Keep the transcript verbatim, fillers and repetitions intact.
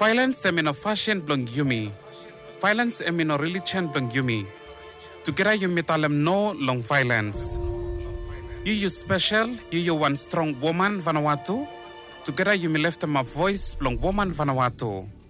Violence em in a fashion blong yumi. Violence em in a religion blong yumi. Together you metalem no long violence. You you special, you you one strong woman Vanuatu. Together you me left them a voice blong woman Vanuatu.